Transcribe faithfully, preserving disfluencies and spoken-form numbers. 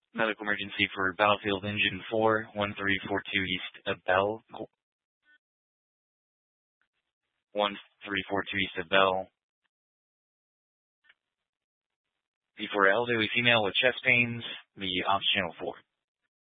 Medical emergency for Battlefield Engine four, one three four two East of Bell. one three four two East of Bell. B for elderly female with chest pains, the ops channel four.